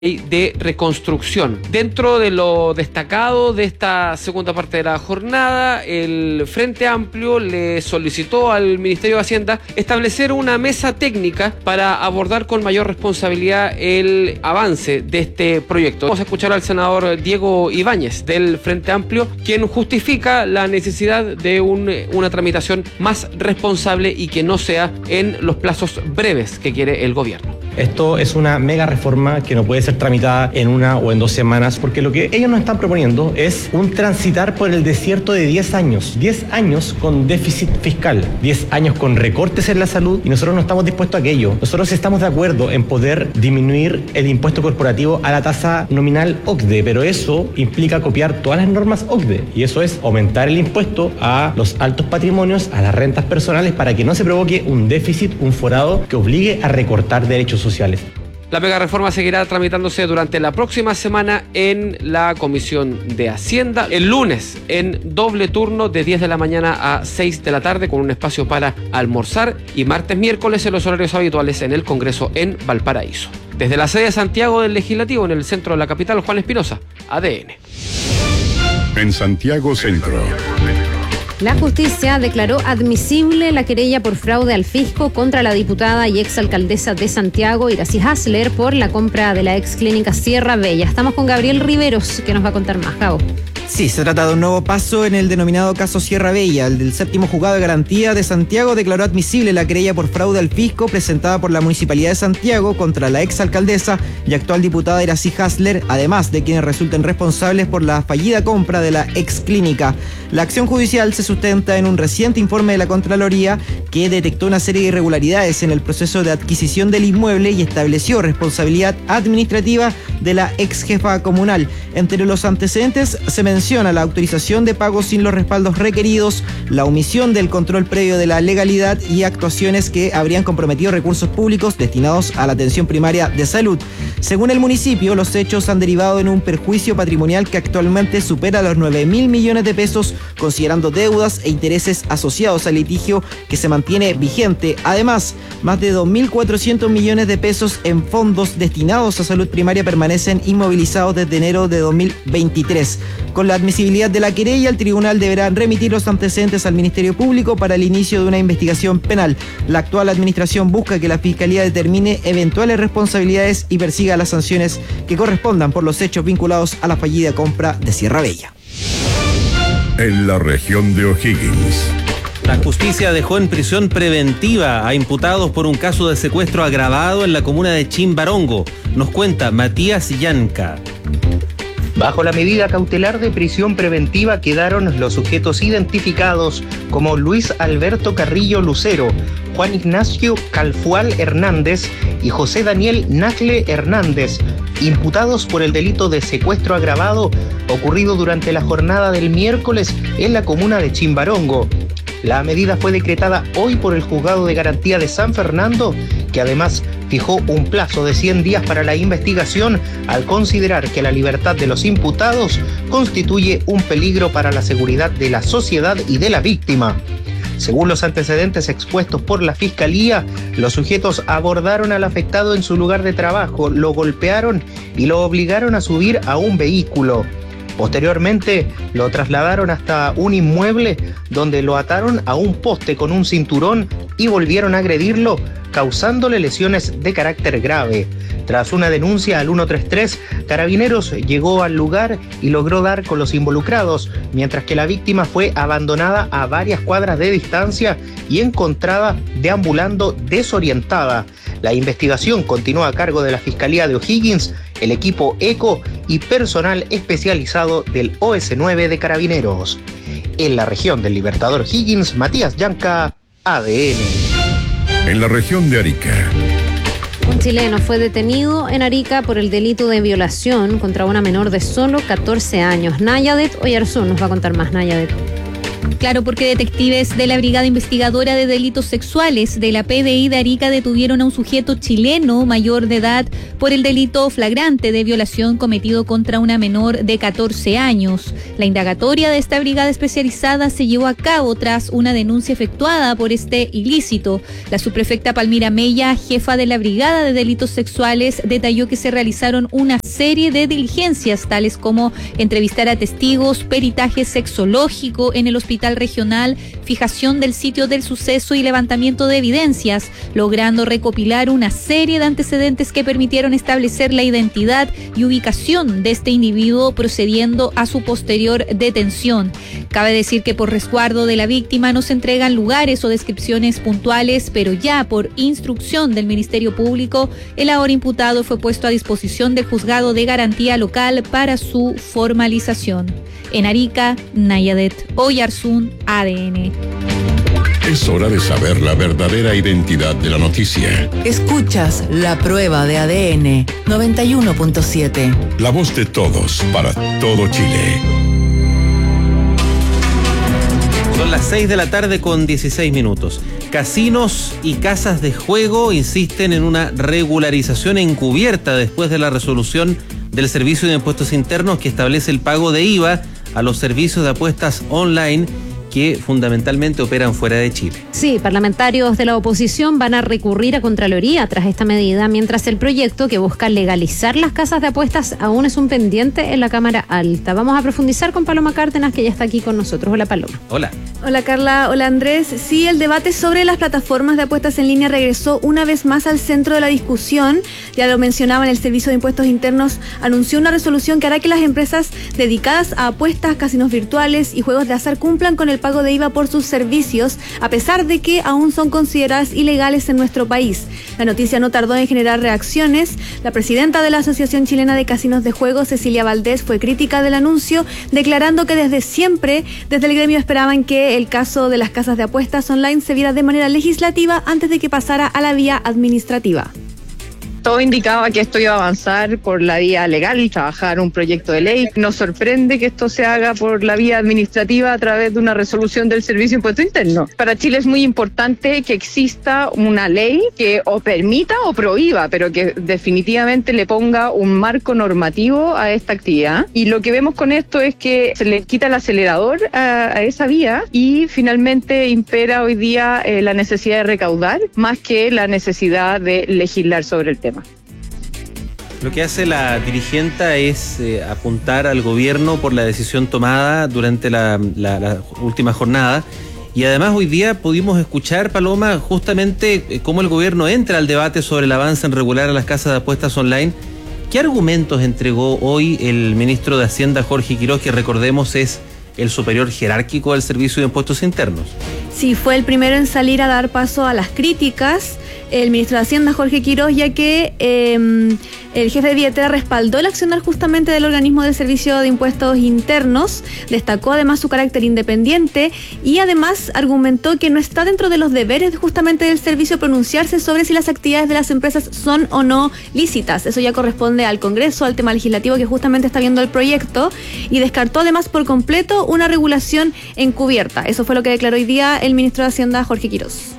de reconstrucción. Dentro de lo destacado de esta segunda parte de la jornada, el Frente Amplio le solicitó al Ministerio de Hacienda establecer una mesa técnica para abordar con mayor responsabilidad el avance de este proyecto. Vamos a escuchar al senador Diego Ibáñez del Frente Amplio, quien justifica la necesidad de una tramitación más responsable y que no sea en los plazos breves que quiere el gobierno. Esto es una mega reforma que no puede ser tramitada en 1 o en 2 semanas, porque lo que ellos nos están proponiendo es un transitar por el desierto de 10 años. 10 años con déficit fiscal, 10 años con recortes en la salud, y nosotros no estamos dispuestos a aquello. Nosotros estamos de acuerdo en poder disminuir el impuesto corporativo a la tasa nominal OCDE, pero eso implica copiar todas las normas OCDE, y eso es aumentar el impuesto a los altos patrimonios, a las rentas personales, para que no se provoque un déficit, un forado que obligue a recortar derechos sociales. La mega reforma seguirá tramitándose durante la próxima semana en la Comisión de Hacienda. El lunes en doble turno de 10 de la mañana a 6 de la tarde con un espacio para almorzar, y martes, miércoles en los horarios habituales en el Congreso en Valparaíso. Desde la sede de Santiago del Legislativo, en el centro de la capital, Juan Espinosa, ADN. En Santiago Centro. La justicia declaró admisible la querella por fraude al fisco contra la diputada y exalcaldesa de Santiago, Iracy Hasler, por la compra de la ex clínica Sierra Bella. Estamos con Gabriel Riveros, que nos va a contar más. Gabo. Sí, se trata de un nuevo paso en el denominado caso Sierra Bella. El del séptimo juzgado de garantía de Santiago declaró admisible la querella por fraude al fisco presentada por la Municipalidad de Santiago contra la exalcaldesa y actual diputada Iracy Hasler, además de quienes resulten responsables por la fallida compra de la ex clínica. La acción judicial se sustenta en un reciente informe de la Contraloría que detectó una serie de irregularidades en el proceso de adquisición del inmueble y estableció responsabilidad administrativa de la ex jefa comunal. Entre los antecedentes se menciona la autorización de pagos sin los respaldos requeridos, la omisión del control previo de la legalidad y actuaciones que habrían comprometido recursos públicos destinados a la atención primaria de salud. Según el municipio, los hechos han derivado en un perjuicio patrimonial que actualmente supera los 9.000 millones de pesos, considerando deudas e intereses asociados al litigio que se mantiene vigente. Además, más de 2.400 millones de pesos en fondos destinados a salud primaria permanecen inmovilizados desde enero de 2023. Con la admisibilidad de la querella, el tribunal deberá remitir los antecedentes al Ministerio Público para el inicio de una investigación penal. La actual administración busca que la Fiscalía determine eventuales responsabilidades y persiga las sanciones que correspondan por los hechos vinculados a la fallida compra de Sierra Bella. En la región de O'Higgins. La justicia dejó en prisión preventiva a imputados por un caso de secuestro agravado en la comuna de Chimbarongo. Nos cuenta Matías Yanca. Bajo la medida cautelar de prisión preventiva quedaron los sujetos identificados como Luis Alberto Carrillo Lucero, Juan Ignacio Calfual Hernández y José Daniel Nacle Hernández, imputados por el delito de secuestro agravado ocurrido durante la jornada del miércoles en la comuna de Chimbarongo. La medida fue decretada hoy por el Juzgado de Garantía de San Fernando, que además fijó un plazo de 100 días para la investigación al considerar que la libertad de los imputados constituye un peligro para la seguridad de la sociedad y de la víctima. Según los antecedentes expuestos por la Fiscalía, los sujetos abordaron al afectado en su lugar de trabajo, lo golpearon y lo obligaron a subir a un vehículo. Posteriormente, lo trasladaron hasta un inmueble donde lo ataron a un poste con un cinturón y volvieron a agredirlo, causándole lesiones de carácter grave. Tras una denuncia al 133, Carabineros llegó al lugar y logró dar con los involucrados, mientras que la víctima fue abandonada a varias cuadras de distancia y encontrada deambulando desorientada. La investigación continúa a cargo de la Fiscalía de O'Higgins, el equipo ECO y personal especializado del OS9 de Carabineros. En la región del Libertador Higgins, Matías Yanca, ADN. En la región de Arica. Un chileno fue detenido en Arica por el delito de violación contra una menor de solo 14 años. Nayadet Oyarzún nos va a contar más. Nayadet. Claro, porque detectives de la Brigada Investigadora de Delitos Sexuales de la PDI de Arica detuvieron a un sujeto chileno mayor de edad por el delito flagrante de violación cometido contra una menor de 14 años. La indagatoria de esta brigada especializada se llevó a cabo tras una denuncia efectuada por este ilícito. La subprefecta Palmira Mella, jefa de la Brigada de Delitos Sexuales, detalló que se realizaron una serie de diligencias, tales como entrevistar a testigos, peritaje sexológico en el hospital regional, fijación del sitio del suceso y levantamiento de evidencias, logrando recopilar una serie de antecedentes que permitieron establecer la identidad y ubicación de este individuo, procediendo a su posterior detención. Cabe decir que por resguardo de la víctima no se entregan lugares o descripciones puntuales, pero ya por instrucción del Ministerio Público, el ahora imputado fue puesto a disposición del Juzgado de Garantía Local para su formalización. En Arica, Nayadet Oyarzún, ADN. Es hora de saber la verdadera identidad de la noticia. Escuchas La Prueba de ADN 91.7. La voz de todos para todo Chile. Son las 6 de la tarde con 16 minutos. Casinos y casas de juego insisten en una regularización encubierta después de la resolución del Servicio de Impuestos Internos que establece el pago de IVA a los servicios de apuestas online que fundamentalmente operan fuera de Chile. Sí, parlamentarios de la oposición van a recurrir a Contraloría tras esta medida, mientras el proyecto que busca legalizar las casas de apuestas aún es un pendiente en la Cámara Alta. Vamos a profundizar con Paloma Cárdenas, que ya está aquí con nosotros. Hola, Paloma. Hola. Hola, Carla. Hola, Andrés. Sí, el debate sobre las plataformas de apuestas en línea regresó una vez más al centro de la discusión. Ya lo mencionaban, el Servicio de Impuestos Internos anunció una resolución que hará que las empresas dedicadas a apuestas, casinos virtuales y juegos de azar cumplan con el pago de IVA por sus servicios, a pesar de que aún son consideradas ilegales en nuestro país. La noticia no tardó en generar reacciones. La presidenta de la Asociación Chilena de Casinos de Juegos, Cecilia Valdés, fue crítica del anuncio, declarando que desde siempre, desde el gremio esperaban que el caso de las casas de apuestas online se viera de manera legislativa antes de que pasara a la vía administrativa. Todo indicaba que esto iba a avanzar por la vía legal y trabajar un proyecto de ley. Nos sorprende que esto se haga por la vía administrativa a través de una resolución del Servicio de Impuestos Internos. Para Chile es muy importante que exista una ley que o permita o prohíba, pero que definitivamente le ponga un marco normativo a esta actividad. Y lo que vemos con esto es que se le quita el acelerador a esa vía y finalmente impera hoy día la necesidad de recaudar más que la necesidad de legislar sobre el tema. Lo que hace la dirigenta es apuntar al gobierno por la decisión tomada durante la última jornada. Y además hoy día pudimos escuchar, Paloma, justamente cómo el gobierno entra al debate sobre el avance en regular a las casas de apuestas online. ¿Qué argumentos entregó hoy el ministro de Hacienda, Jorge Quiroz, que recordemos es el superior jerárquico del Servicio de Impuestos Internos? Sí, fue el primero en salir a dar paso a las críticas, el ministro de Hacienda, Jorge Quiroz, ya que el jefe de billetera respaldó el accionar justamente del organismo del Servicio de Impuestos Internos, destacó además su carácter independiente y además argumentó que no está dentro de los deberes justamente del servicio pronunciarse sobre si las actividades de las empresas son o no lícitas. Eso ya corresponde al Congreso, al tema legislativo que justamente está viendo el proyecto, y descartó además por completo una regulación encubierta. Eso fue lo que declaró hoy día el ministro de Hacienda, Jorge Quiroz.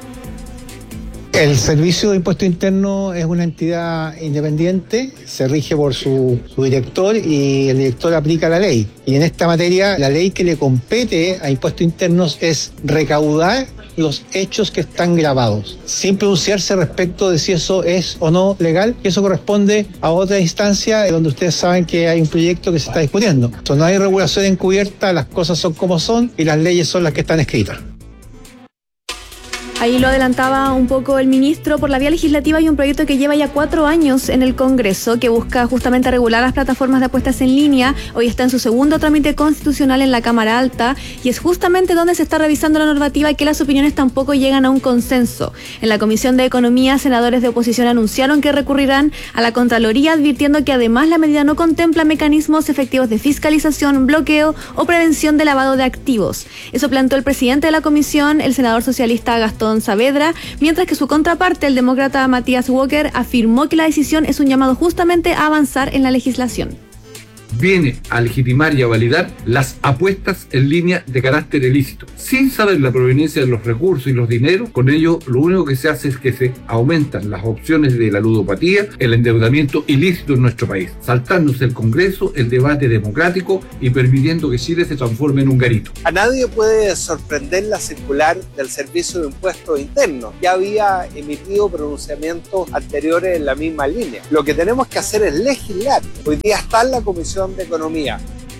El Servicio de Impuestos Internos es una entidad independiente, se rige por su director y el director aplica la ley. Y en esta materia, la ley que le compete a Impuestos Internos es recaudar los hechos que están grabados, sin pronunciarse respecto de si eso es o no legal, que eso corresponde a otra instancia donde ustedes saben que hay un proyecto que se está discutiendo. Entonces, no hay regulación encubierta, las cosas son como son y las leyes son las que están escritas. Ahí lo adelantaba un poco el ministro. Por la vía legislativa hay un proyecto que lleva ya 4 años en el Congreso que busca justamente regular las plataformas de apuestas en línea. Hoy está en su segundo trámite constitucional en la Cámara Alta y es justamente donde se está revisando la normativa y que las opiniones tampoco llegan a un consenso. En la Comisión de Economía, senadores de oposición anunciaron que recurrirán a la Contraloría, advirtiendo que además la medida no contempla mecanismos efectivos de fiscalización, bloqueo o prevención de lavado de activos. Eso planteó el presidente de la comisión, el senador socialista Gastón Saavedra, mientras que su contraparte, el demócrata Matías Walker, afirmó que la decisión es un llamado justamente a avanzar en la legislación. viene a legitimar y a validar las apuestas en línea de carácter ilícito. Sin saber la proveniencia de los recursos y los dineros, con ello lo único que se hace es que se aumentan las opciones de la ludopatía, el endeudamiento ilícito en nuestro país, saltándose el Congreso, el debate democrático y permitiendo que Chile se transforme en un garito. A nadie puede sorprender la circular del Servicio de Impuestos Internos. Ya había emitido pronunciamientos anteriores en la misma línea. Lo que tenemos que hacer es legislar. Hoy día está en la Comisión de Economía.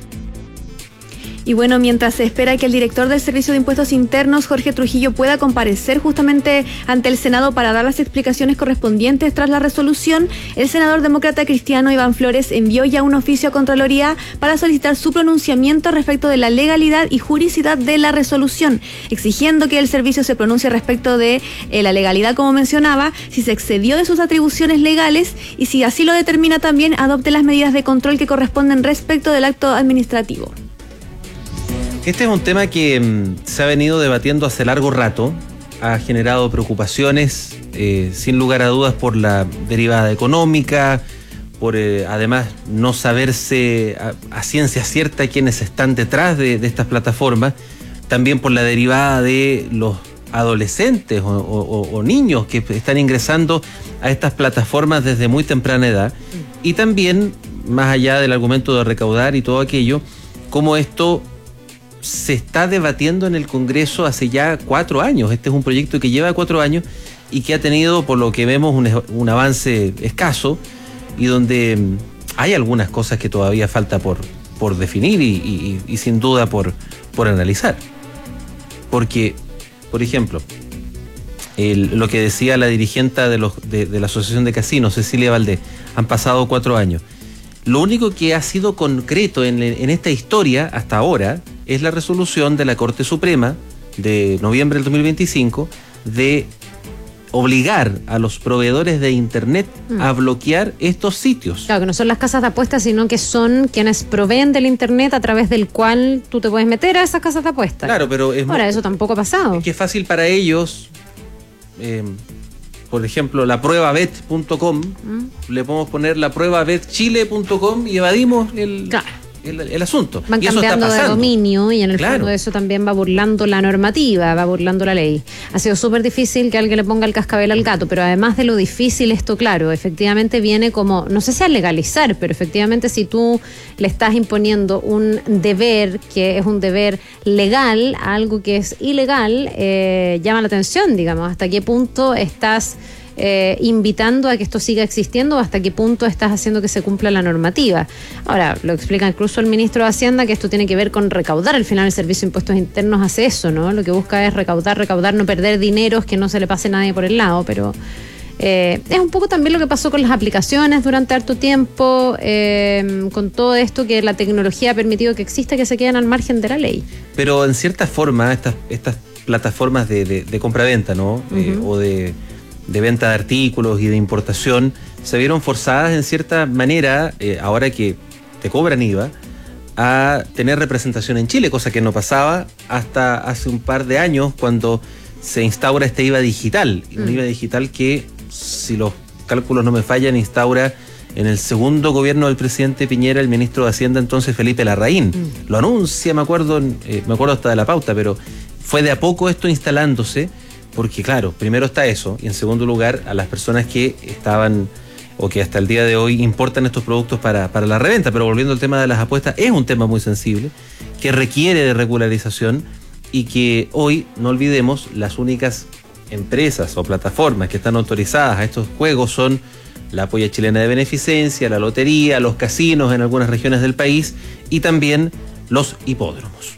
Y bueno, mientras se espera que el director del Servicio de Impuestos Internos, Jorge Trujillo, pueda comparecer justamente ante el Senado para dar las explicaciones correspondientes tras la resolución, el senador demócrata cristiano Iván Flores envió ya un oficio a Contraloría para solicitar su pronunciamiento respecto de la legalidad y juridicidad de la resolución, exigiendo que el servicio se pronuncie respecto de la legalidad, como mencionaba, si se excedió de sus atribuciones legales y si así lo determina también adopte las medidas de control que corresponden respecto del acto administrativo. Este es un tema que se ha venido debatiendo hace largo rato, ha generado preocupaciones, sin lugar a dudas, por la derivada económica, por además no saberse a ciencia cierta quiénes están detrás de estas plataformas, también por la derivada de los adolescentes o niños que están ingresando a estas plataformas desde muy temprana edad, y también, más allá del argumento de recaudar y todo aquello, cómo esto se está debatiendo en el Congreso hace ya 4 años. Este es un proyecto que lleva 4 años y que ha tenido, por lo que vemos, un avance escaso y donde hay algunas cosas que todavía falta por definir y sin duda por analizar. Porque, por ejemplo, lo que decía la dirigente de la Asociación de Casinos, Cecilia Valdés, han pasado 4 años. Lo único que ha sido concreto en esta historia hasta ahora es la resolución de la Corte Suprema de noviembre del 2025 de obligar a los proveedores de Internet a bloquear estos sitios. Claro, que no son las casas de apuestas, sino que son quienes proveen del Internet a través del cual tú te puedes meter a esas casas de apuestas. Claro, pero ahora eso tampoco ha pasado. Es que es fácil para ellos. Por ejemplo, la pruebabet.com, le podemos poner la pruebabetchile.com y evadimos el asunto. Van y eso cambiando está de pasando. dominio y en el fondo eso también va burlando la normativa, va burlando la ley. Ha sido súper difícil que alguien le ponga el cascabel al gato, pero además de lo difícil, esto claro, efectivamente viene como, no sé si a legalizar, pero efectivamente si tú le estás imponiendo un deber que es un deber legal a algo que es ilegal, llama la atención, digamos, hasta qué punto estás invitando a que esto siga existiendo o hasta qué punto estás haciendo que se cumpla la normativa. Ahora, lo explica incluso el ministro de Hacienda, que esto tiene que ver con recaudar. Al final el Servicio de Impuestos Internos hace eso, ¿no? Lo que busca es recaudar, no perder dineros, que no se le pase a nadie por el lado, pero es un poco también lo que pasó con las aplicaciones durante harto tiempo, con todo esto que la tecnología ha permitido que exista, que se quedan al margen de la ley. Pero en cierta forma, estas plataformas de compraventa, ¿no? O de venta de artículos y de importación, se vieron forzadas en cierta manera, ahora que te cobran IVA, a tener representación en Chile, cosa que no pasaba hasta hace un par de años cuando se instaura este IVA digital. Un IVA digital que, si los cálculos no me fallan, instaura en el segundo gobierno del presidente Piñera el ministro de Hacienda entonces Felipe Larraín. Lo anuncia, me acuerdo hasta de la pauta, pero fue de a poco esto instalándose. Porque claro, primero está eso, y en segundo lugar a las personas que estaban o que hasta el día de hoy importan estos productos para la reventa. Pero volviendo al tema de las apuestas, es un tema muy sensible, que requiere de regularización y que hoy, no olvidemos, las únicas empresas o plataformas que están autorizadas a estos juegos son la Polla Chilena de Beneficencia, la lotería, los casinos en algunas regiones del país y también los hipódromos.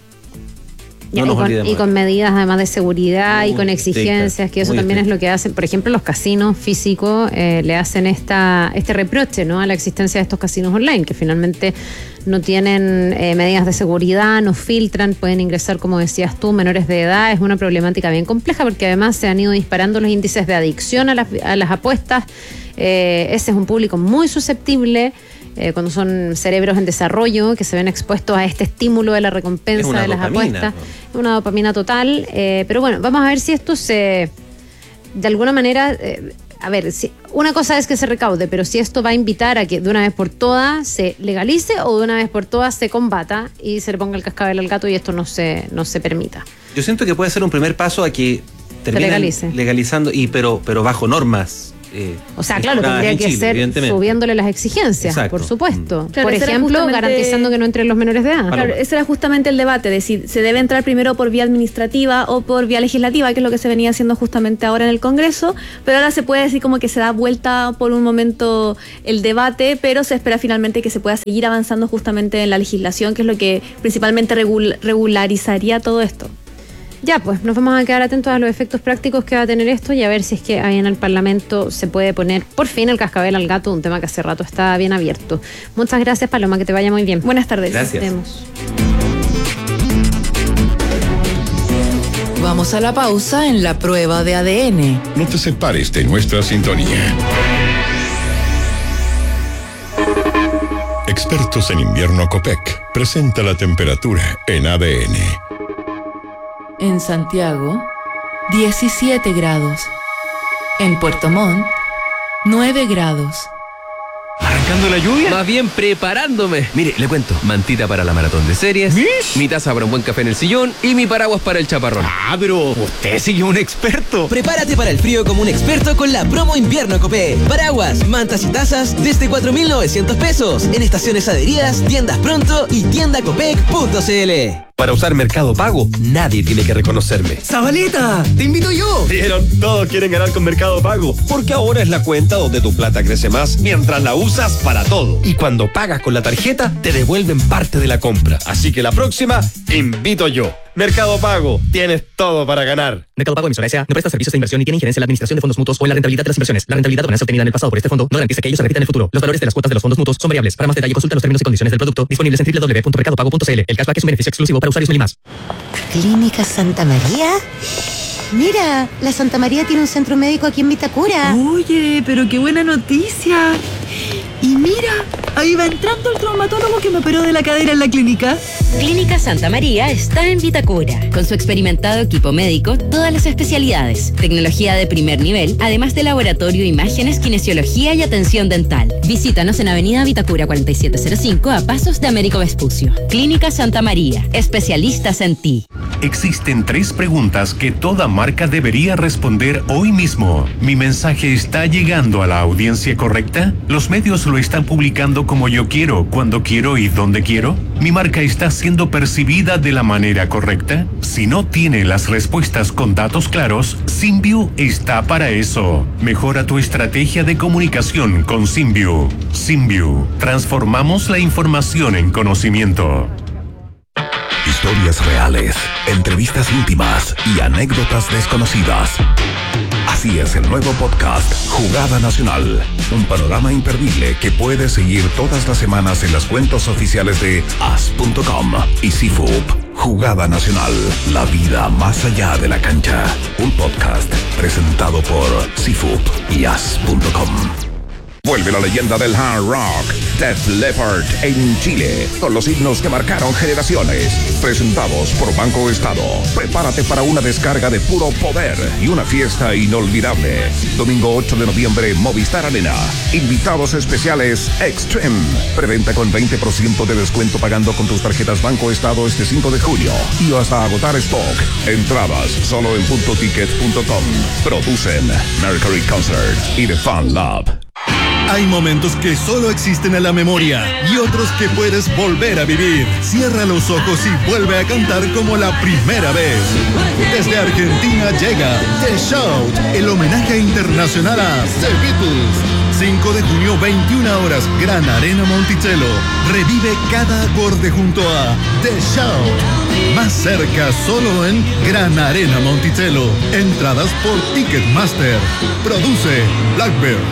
Y con medidas además de seguridad y con exigencias, que eso también es lo que hacen. Por ejemplo, los casinos físicos le hacen este reproche, ¿no?, a la existencia de estos casinos online, que finalmente no tienen medidas de seguridad, no filtran, pueden ingresar, como decías tú, menores de edad. Es una problemática bien compleja porque además se han ido disparando los índices de adicción a las apuestas. Ese es un público muy susceptible. Cuando son cerebros en desarrollo que se ven expuestos a este estímulo de la recompensa de las apuestas, es una dopamina total, pero bueno, vamos a ver si esto de alguna manera a ver, si una cosa es que se recaude, pero si esto va a invitar a que de una vez por todas se legalice o de una vez por todas se combata y se le ponga el cascabel al gato y esto no se permita. Yo siento que puede ser un primer paso a que terminen legalizando, pero bajo normas. O sea, claro, tendría que ser subiéndole las exigencias, por supuesto. Claro, por ejemplo, garantizando que no entren los menores de edad. Claro, ese era justamente el debate, de si se debe entrar primero por vía administrativa o por vía legislativa, que es lo que se venía haciendo justamente ahora en el Congreso, pero ahora se puede decir como que se da vuelta por un momento el debate, pero se espera finalmente que se pueda seguir avanzando justamente en la legislación, que es lo que principalmente regularizaría todo esto. Ya, pues nos vamos a quedar atentos a los efectos prácticos que va a tener esto y a ver si es que ahí en el Parlamento se puede poner por fin el cascabel al gato, un tema que hace rato está bien abierto. Muchas gracias, Paloma, que te vaya muy bien. Buenas tardes. Gracias. Vamos a la pausa en la prueba de ADN. No te separes de nuestra sintonía. Expertos en invierno Copec presenta la temperatura en ADN. En Santiago, 17 grados. En Puerto Montt, 9 grados. ¿Arrancando la lluvia? Más bien preparándome. Mire, le cuento. Mantita para la maratón de series. Mi taza para un buen café en el sillón. Y mi paraguas para el chaparrón. Ah, pero usted sí es un experto. Prepárate para el frío como un experto con la promo invierno Copé. Paraguas, mantas y tazas desde 4.900 pesos. En estaciones adheridas, tiendas pronto y tiendacopec.cl. Para usar Mercado Pago, nadie tiene que reconocerme. ¡Zabaleta! ¡Te invito yo! ¿Vieron? Todos quieren ganar con Mercado Pago. Porque ahora es la cuenta donde tu plata crece más mientras la usas para todo. Y cuando pagas con la tarjeta, te devuelven parte de la compra. Así que la próxima, invito yo. Mercado Pago, tienes todo para ganar. Mercado Pago emisora S.A. no presta servicios de inversión ni tiene injerencia en la administración de fondos mutuos o en la rentabilidad de las inversiones. La rentabilidad o ganancia obtenida en el pasado por este fondo no garantiza que ellos se repitan en el futuro. Los valores de las cuotas de los fondos mutuos son variables. Para más detalle consulta los términos y condiciones del producto disponibles en www.mercadopago.cl. El cashback es un beneficio exclusivo para usuarios Meli+. ¿Clínica Santa María? Mira, la Santa María tiene un centro médico aquí en Vitacura. Oye, pero qué buena noticia. Y mira, ahí va entrando el traumatólogo que me operó de la cadera en la clínica. Clínica Santa María está en Vitacura. Con su experimentado equipo médico, todas las especialidades, tecnología de primer nivel, además de laboratorio, imágenes, kinesiología y atención dental. Visítanos en Avenida Vitacura 4705 a pasos de Américo Vespucio. Clínica Santa María, especialistas en ti. Existen 3 preguntas que toda marca debería responder hoy mismo. ¿Mi mensaje está llegando a la audiencia correcta? ¿Los medios lo están publicando como yo quiero, cuando quiero y donde quiero? ¿Mi marca está siendo percibida de la manera correcta? Si no tiene las respuestas con datos claros, Symbiu está para eso. Mejora tu estrategia de comunicación con Symbiu. Symbiu, transformamos la información en conocimiento. Historias reales, entrevistas íntimas y anécdotas desconocidas. Así es el nuevo podcast Jugada Nacional, un panorama imperdible que puedes seguir todas las semanas en las cuentas oficiales de as.com y CIFUP. Jugada Nacional, la vida más allá de la cancha. Un podcast presentado por CIFUP y as.com. Vuelve la leyenda del hard rock, Def Leppard en Chile, con los himnos que marcaron generaciones. Presentados por Banco Estado. Prepárate para una descarga de puro poder y una fiesta inolvidable. Domingo 8 de noviembre, Movistar Arena. Invitados especiales Extreme. Preventa con 20% de descuento pagando con tus tarjetas Banco Estado este 5 de junio. Y hasta agotar stock. Entradas solo en puntoticket.com. Producen Mercury Concert y The Fun Lab. Hay momentos que solo existen en la memoria y otros que puedes volver a vivir. Cierra los ojos y vuelve a cantar como la primera vez. Desde Argentina llega The Shout, el homenaje internacional a The Beatles. 5 de junio, 21 horas, Gran Arena Monticello. Revive cada acorde junto a The Shout. Más cerca, solo en Gran Arena Monticello. Entradas por Ticketmaster. Produce Blackbird.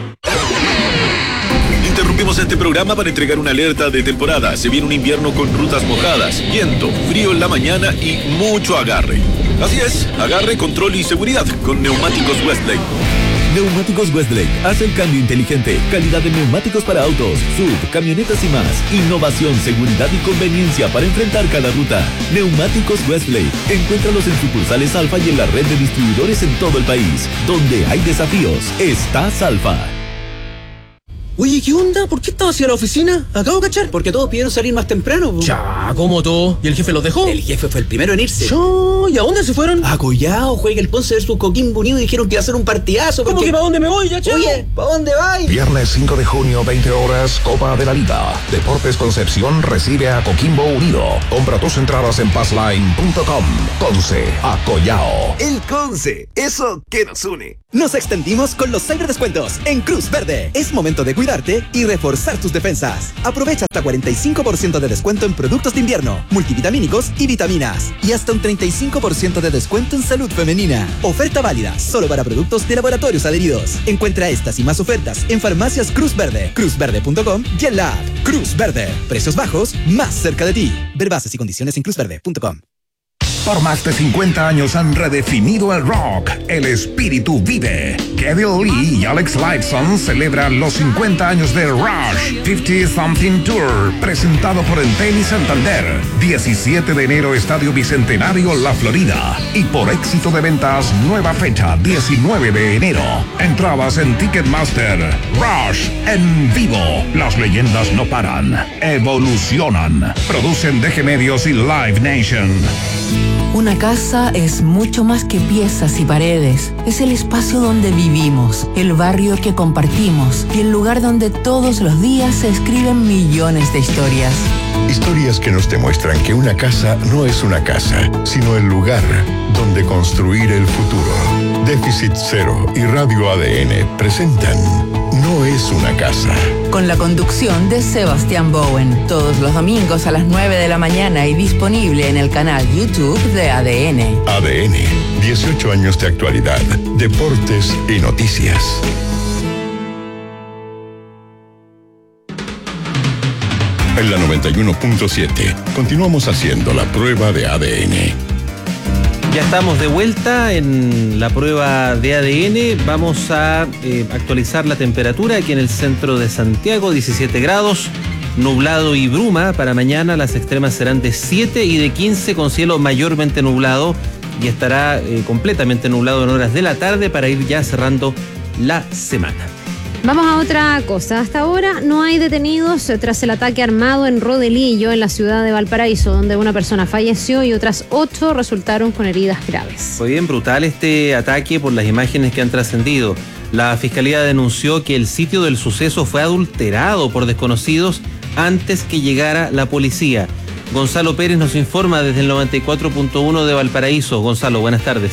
Interrumpimos este programa para entregar una alerta de temporada. Se viene un invierno con rutas mojadas, viento, frío en la mañana y mucho agarre. Así es, agarre, control y seguridad con neumáticos Westlake. Neumáticos Westlake. Haz el cambio inteligente. Calidad de neumáticos para autos, sub, camionetas y más. Innovación, seguridad y conveniencia para enfrentar cada ruta. Neumáticos Westlake. Encuéntralos en sucursales Alfa y en la red de distribuidores en todo el país. Donde hay desafíos, estás Alfa. Oye, ¿qué onda? ¿Por qué estabas hacia la oficina? Acabo de cachar, porque todos pidieron salir más temprano. Ya, ¿cómo todo? ¿Y el jefe los dejó? El jefe fue el primero en irse. ¿Y a dónde se fueron? A Collao, juega el Ponce versus Coquimbo Unido y dijeron que iba a ser un partidazo. ¿Cómo que para dónde me voy, ya, chao? Oye, ¿para dónde vais? Viernes 5 de junio, 20 horas, Copa de la Liga. Deportes Concepción recibe a Coquimbo Unido. Compra tus entradas en passline.com. Conce, a Collao. El Conce, eso que nos une. Nos extendimos con los cyberdescuentos en Cruz Verde. Es momento de cuidarte y reforzar tus defensas. Aprovecha hasta 45% de descuento en productos de invierno, multivitamínicos y vitaminas. Y hasta un 35% de descuento en salud femenina. Oferta válida solo para productos de laboratorios adheridos. Encuentra estas y más ofertas en Farmacias Cruz Verde, cruzverde.com y en la app Cruz Verde. Precios bajos, más cerca de ti. Ver bases y condiciones en cruzverde.com. Por más de 50 años han redefinido el rock. El espíritu vive. Kevin Lee y Alex Lifeson celebran los 50 años de Rush 50 Something Tour, presentado por Entel y Santander. 17 de enero, Estadio Bicentenario, La Florida. Y por éxito de ventas, nueva fecha, 19 de enero. Entradas en Ticketmaster. Rush en vivo. Las leyendas no paran, evolucionan. Producen DG Medios y Live Nation. Una casa es mucho más que piezas y paredes. Es el espacio donde vivimos, el barrio que compartimos y el lugar donde todos los días se escriben millones de historias. Historias que nos demuestran que una casa no es una casa, sino el lugar donde construir el futuro. Déficit Cero y Radio ADN presentan No es una casa. Con la conducción de Sebastián Bowen, todos los domingos a las 9 de la mañana y disponible en el canal YouTube de ADN. ADN, 18 años de actualidad, deportes y noticias. En la 91.7 continuamos haciendo la prueba de ADN. Ya estamos de vuelta en la prueba de ADN. Vamos a actualizar la temperatura aquí en el centro de Santiago, 17 grados, nublado y bruma. Para mañana las extremas serán de 7 y de 15 con cielo mayormente nublado y estará completamente nublado en horas de la tarde para ir ya cerrando la semana. Vamos a otra cosa. Hasta ahora no hay detenidos tras el ataque armado en Rodelillo, en la ciudad de Valparaíso, donde una persona falleció y otras 8 resultaron con heridas graves. Fue bien brutal este ataque por las imágenes que han trascendido. La Fiscalía denunció que el sitio del suceso fue adulterado por desconocidos antes que llegara la policía. Gonzalo Pérez nos informa desde el 94.1 de Valparaíso. Gonzalo, buenas tardes.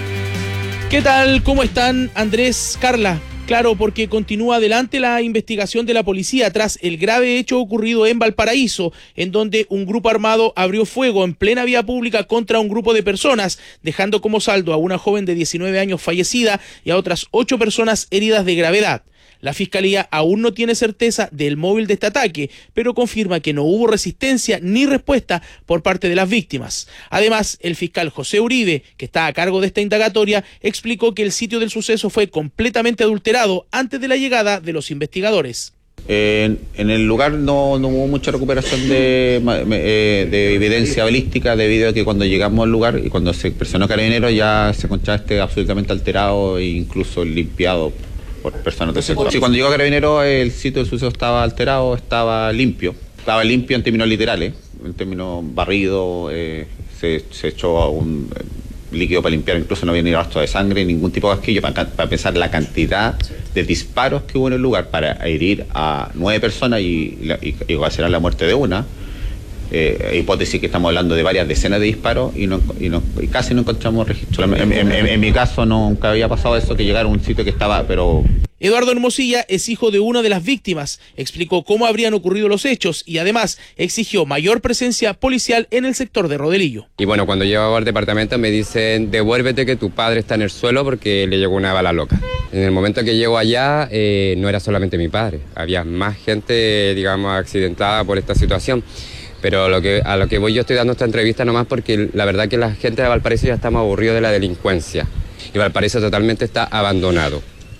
¿Qué tal? ¿Cómo están, Andrés, Carla? Claro, porque continúa adelante la investigación de la policía tras el grave hecho ocurrido en Valparaíso, en donde un grupo armado abrió fuego en plena vía pública contra un grupo de personas, dejando como saldo a una joven de 19 años fallecida y a otras 8 personas heridas de gravedad. La Fiscalía aún no tiene certeza del móvil de este ataque, pero confirma que no hubo resistencia ni respuesta por parte de las víctimas. Además, el fiscal José Uribe, que está a cargo de esta indagatoria, explicó que el sitio del suceso fue completamente adulterado antes de la llegada de los investigadores. En el lugar no hubo mucha recuperación de evidencia balística, debido a que cuando llegamos al lugar y cuando se presionó Carabineros ya se encontraba absolutamente alterado e incluso limpiado por personas del sector. Sí, cuando llegó Carabineros el sitio del suceso estaba alterado, estaba limpio en términos literales, en términos barrido, se echó un líquido para limpiar, incluso no había ni rastro de sangre, ningún tipo de casquillo, para pensar la cantidad de disparos que hubo en el lugar para herir a 9 personas y ocasionar la muerte de una. Hipótesis que estamos hablando de varias decenas de disparos y casi no encontramos registro. En mi caso nunca había pasado eso, que llegara a un sitio que estaba, pero... Eduardo Hermosilla es hijo de una de las víctimas, explicó cómo habrían ocurrido los hechos y además exigió mayor presencia policial en el sector de Rodelillo. Y bueno, cuando llego al departamento me dicen, devuélvete que tu padre está en el suelo porque le llegó una bala loca. En el momento que llego allá, no era solamente mi padre, había más gente, digamos, accidentada por esta situación. Pero a lo que voy, yo estoy dando esta entrevista nomás porque la verdad que la gente de Valparaíso ya estamos aburridos de la delincuencia. Y Valparaíso totalmente está abandonado.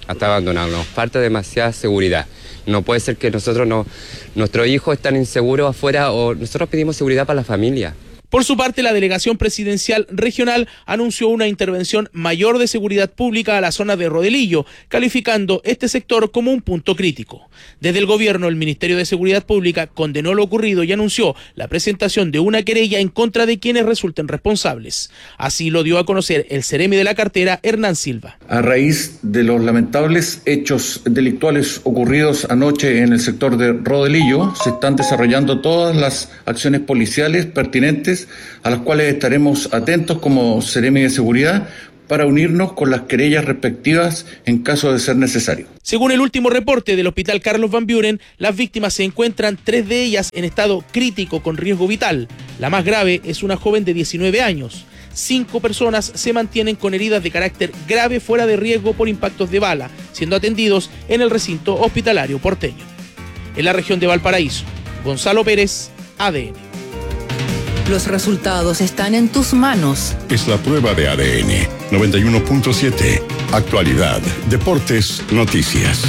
está abandonado, nos falta demasiada seguridad. No puede ser que nuestros hijos están inseguros afuera o nosotros pedimos seguridad para la familia. Por su parte, la Delegación Presidencial Regional anunció una intervención mayor de seguridad pública a la zona de Rodelillo, calificando este sector como un punto crítico. Desde el gobierno, el Ministerio de Seguridad Pública condenó lo ocurrido y anunció la presentación de una querella en contra de quienes resulten responsables. Así lo dio a conocer el seremi de la cartera, Hernán Silva. A raíz de los lamentables hechos delictuales ocurridos anoche en el sector de Rodelillo, se están desarrollando todas las acciones policiales pertinentes a las cuales estaremos atentos como Seremi de Seguridad para unirnos con las querellas respectivas en caso de ser necesario. Según el último reporte del Hospital Carlos Van Buren, las víctimas se encuentran 3 de ellas en estado crítico con riesgo vital. La más grave es una joven de 19 años. 5 personas se mantienen con heridas de carácter grave fuera de riesgo por impactos de bala, siendo atendidos en el recinto hospitalario porteño. En la región de Valparaíso, Gonzalo Pérez, ADN. Los resultados están en tus manos. Es la prueba de ADN 91.7. Actualidad, deportes, noticias.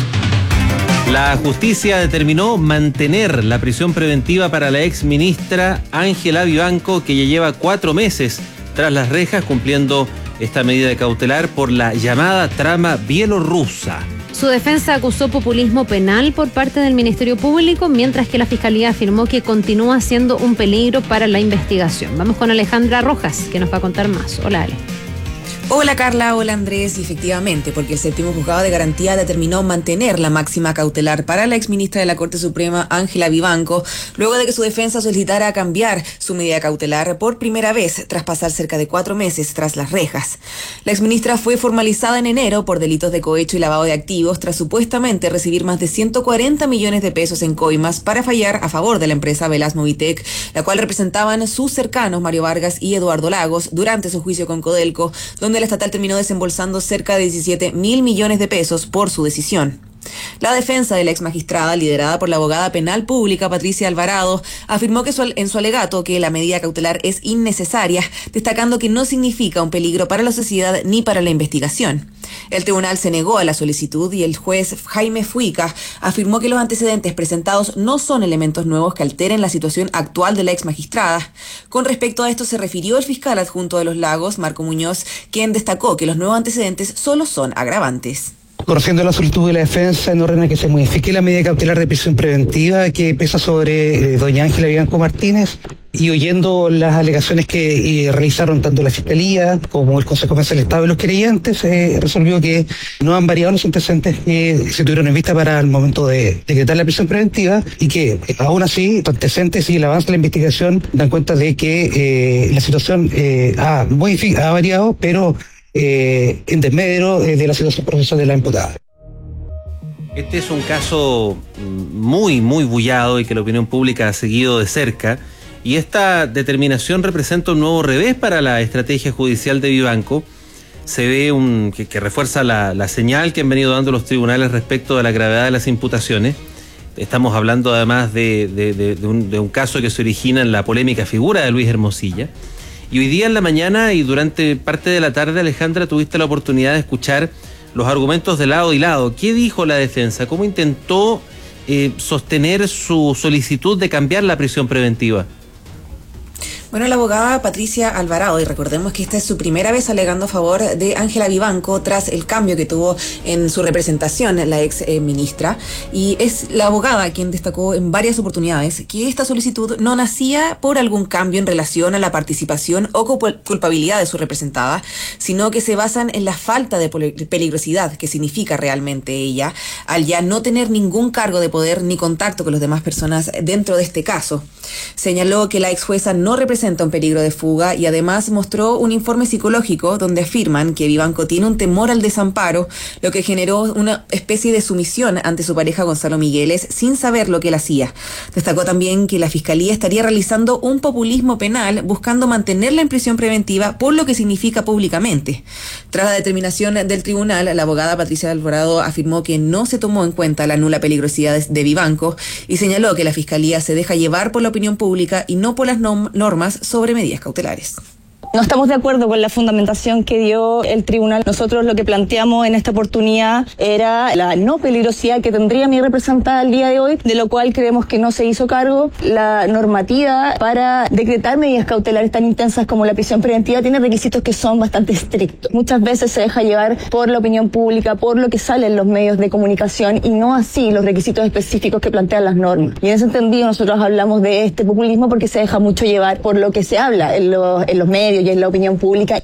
La justicia determinó mantener la prisión preventiva para la ex ministra Ángela Vivanco, que ya lleva 4 meses tras las rejas cumpliendo esta medida cautelar por la llamada trama bielorrusa. Su defensa acusó populismo penal por parte del Ministerio Público, mientras que la Fiscalía afirmó que continúa siendo un peligro para la investigación. Vamos con Alejandra Rojas, que nos va a contar más. Hola, Ale. Hola Carla, hola Andrés, y efectivamente, porque el séptimo juzgado de garantía determinó mantener la máxima cautelar para la exministra de la Corte Suprema, Ángela Vivanco, luego de que su defensa solicitara cambiar su medida cautelar por primera vez tras pasar cerca de 4 meses tras las rejas. La exministra fue formalizada en enero por delitos de cohecho y lavado de activos tras supuestamente recibir más de 140 millones de pesos en coimas para fallar a favor de la empresa Velas Movitec, la cual representaban sus cercanos Mario Vargas y Eduardo Lagos durante su juicio con Codelco, donde la estatal terminó desembolsando cerca de 17.000 millones de pesos por su decisión. La defensa de la ex magistrada, liderada por la abogada penal pública Patricia Alvarado, afirmó que en su alegato que la medida cautelar es innecesaria, destacando que no significa un peligro para la sociedad ni para la investigación. El tribunal se negó a la solicitud y el juez Jaime Fuica afirmó que los antecedentes presentados no son elementos nuevos que alteren la situación actual de la ex magistrada. Con respecto a esto se refirió el fiscal adjunto de Los Lagos, Marco Muñoz, quien destacó que los nuevos antecedentes solo son agravantes. Conociendo la solicitud de la defensa, en orden a que se modifique la medida cautelar de prisión preventiva que pesa sobre doña Ángela Vivanco Martínez, y oyendo las alegaciones que realizaron tanto la Fiscalía como el Consejo Defensor del Estado y los querellantes, se resolvió que no han variado los antecedentes que se tuvieron en vista para el momento de decretar la prisión preventiva, y que aún así los antecedentes y el avance de la investigación dan cuenta de que la situación ha variado, pero en desmedro de la situación procesal de la imputada. Este es un caso muy bullado y que la opinión pública ha seguido de cerca, y esta determinación representa un nuevo revés para la estrategia judicial de Vivanco. Se ve que refuerza la señal que han venido dando los tribunales respecto de la gravedad de las imputaciones. Estamos hablando además de un caso que se origina en la polémica figura de Luis Hermosilla. Y hoy día en la mañana y durante parte de la tarde, Alejandra, tuviste la oportunidad de escuchar los argumentos de lado y lado. ¿Qué dijo la defensa? ¿Cómo intentó sostener su solicitud de cambiar la prisión preventiva? Bueno, la abogada Patricia Alvarado, y recordemos que esta es su primera vez alegando a favor de Ángela Vivanco tras el cambio que tuvo en su representación la ex ministra, y es la abogada quien destacó en varias oportunidades que esta solicitud no nacía por algún cambio en relación a la participación o culpabilidad de su representada, sino que se basan en la falta de peligrosidad que significa realmente ella, al ya no tener ningún cargo de poder ni contacto con las demás personas dentro de este caso. Señaló que la ex jueza no representa un peligro de fuga y además mostró un informe psicológico donde afirman que Vivanco tiene un temor al desamparo, lo que generó una especie de sumisión ante su pareja Gonzalo Migueles sin saber lo que él hacía. Destacó también que la Fiscalía estaría realizando un populismo penal buscando mantenerla en prisión preventiva por lo que significa públicamente. Tras la determinación del tribunal, la abogada Patricia Alvarado afirmó que no se tomó en cuenta la nula peligrosidad de Vivanco y señaló que la Fiscalía se deja llevar por la opinión pública y no por las normas sobre medidas cautelares. No estamos de acuerdo con la fundamentación que dio el tribunal. Nosotros lo que planteamos en esta oportunidad era la no peligrosidad que tendría mi representada el día de hoy, de lo cual creemos que no se hizo cargo. La normativa para decretar medidas cautelares tan intensas como la prisión preventiva tiene requisitos que son bastante estrictos. Muchas veces se deja llevar por la opinión pública, por lo que sale en los medios de comunicación y no así los requisitos específicos que plantean las normas. Y en ese sentido nosotros hablamos de este populismo porque se deja mucho llevar por lo que se habla en los medios y en la opinión pública.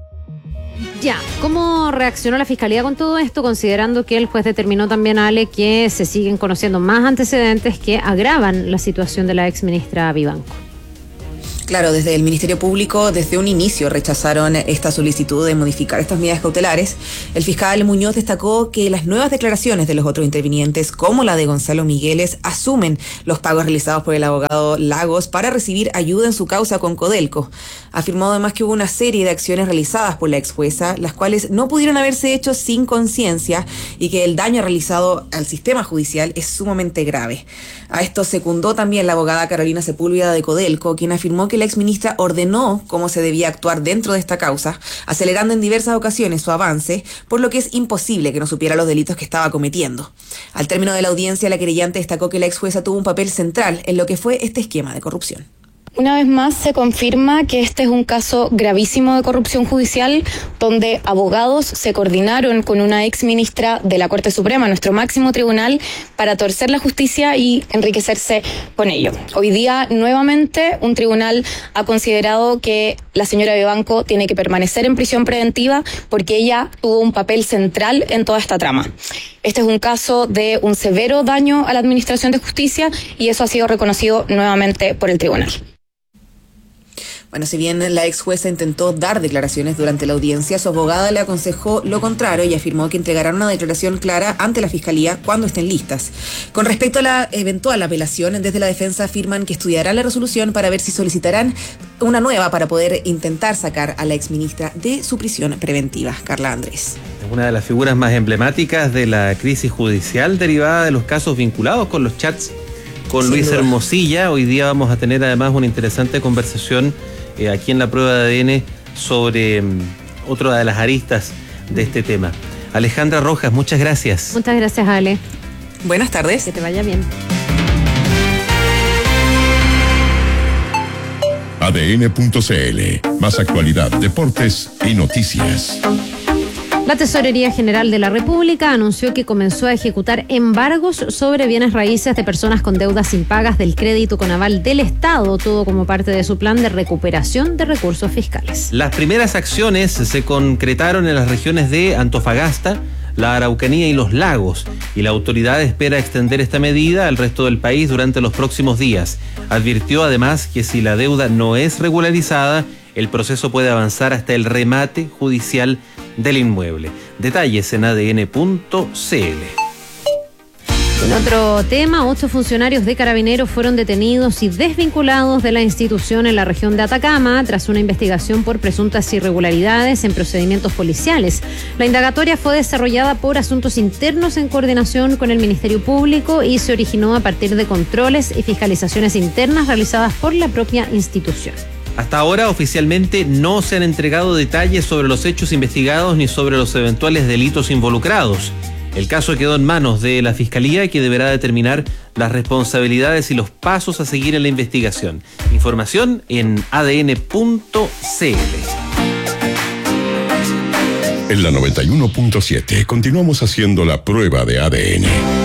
Ya, ¿cómo reaccionó la Fiscalía con todo esto, considerando que el juez determinó también, Ale, que se siguen conociendo más antecedentes que agravan la situación de la exministra Vivanco? Claro, desde el Ministerio Público, desde un inicio rechazaron esta solicitud de modificar estas medidas cautelares. El fiscal Muñoz destacó que las nuevas declaraciones de los otros intervinientes, como la de Gonzalo Migueles, asumen los pagos realizados por el abogado Lagos para recibir ayuda en su causa con Codelco. Afirmó además que hubo una serie de acciones realizadas por la ex jueza, las cuales no pudieron haberse hecho sin conciencia y que el daño realizado al sistema judicial es sumamente grave. A esto secundó también la abogada Carolina Sepúlveda de Codelco, quien afirmó que la exministra ordenó cómo se debía actuar dentro de esta causa, acelerando en diversas ocasiones su avance, por lo que es imposible que no supiera los delitos que estaba cometiendo. Al término de la audiencia, la querellante destacó que la ex jueza tuvo un papel central en lo que fue este esquema de corrupción. Una vez más se confirma que este es un caso gravísimo de corrupción judicial, donde abogados se coordinaron con una ex ministra de la Corte Suprema, nuestro máximo tribunal, para torcer la justicia y enriquecerse con ello. Hoy día, nuevamente, un tribunal ha considerado que la señora Vivanco tiene que permanecer en prisión preventiva porque ella tuvo un papel central en toda esta trama. Este es un caso de un severo daño a la administración de justicia y eso ha sido reconocido nuevamente por el tribunal. Bueno, si bien la ex jueza intentó dar declaraciones durante la audiencia, su abogada le aconsejó lo contrario y afirmó que entregarán una declaración clara ante la Fiscalía cuando estén listas. Con respecto a la eventual apelación, desde la defensa afirman que estudiarán la resolución para ver si solicitarán una nueva para poder intentar sacar a la exministra de su prisión preventiva. Carla Andrés. Una de las figuras más emblemáticas de la crisis judicial derivada de los casos vinculados con los chats con Luis Hermosilla. Hoy día vamos a tener además una interesante conversación aquí en la prueba de ADN sobre otra de las aristas de este tema. Alejandra Rojas, muchas gracias. Muchas gracias, Ale. Buenas tardes. Que te vaya bien. ADN.cl. Más actualidad, deportes y noticias. La Tesorería General de la República anunció que comenzó a ejecutar embargos sobre bienes raíces de personas con deudas impagas del crédito con aval del Estado, todo como parte de su plan de recuperación de recursos fiscales. Las primeras acciones se concretaron en las regiones de Antofagasta, la Araucanía y los Lagos, y la autoridad espera extender esta medida al resto del país durante los próximos días. Advirtió además que si la deuda no es regularizada, el proceso puede avanzar hasta el remate judicial del inmueble. Detalles en adn.cl. En otro tema, 8 funcionarios de Carabineros fueron detenidos y desvinculados de la institución en la región de Atacama tras una investigación por presuntas irregularidades en procedimientos policiales. La indagatoria fue desarrollada por Asuntos Internos en coordinación con el Ministerio Público y se originó a partir de controles y fiscalizaciones internas realizadas por la propia institución. Hasta ahora, oficialmente, no se han entregado detalles sobre los hechos investigados ni sobre los eventuales delitos involucrados. El caso quedó en manos de la Fiscalía, que deberá determinar las responsabilidades y los pasos a seguir en la investigación. Información en adn.cl. En la 91.7 continuamos haciendo la prueba de ADN.